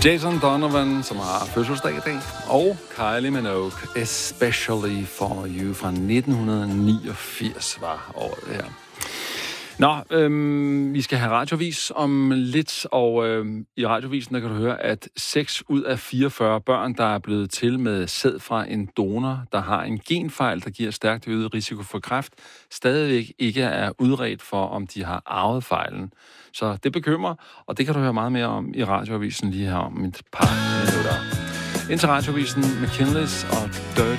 Jason Donovan, som har fødselsdag i dag, og Kylie Minogue, Especially For You fra 1989 var året her. Nå, vi skal have radiovis om lidt, og i radiovisen der kan du høre, at 6 ud af 44 børn, der er blevet til med sæd fra en donor, der har en genfejl, der giver stærkt øget risiko for kræft, stadigvæk ikke er udredt for, om de har arvet fejlen. Så det bekymrer, og det kan du høre meget mere om i radioavisen lige her om et par minutter. Indtil radioavisen McKinley's og Dirty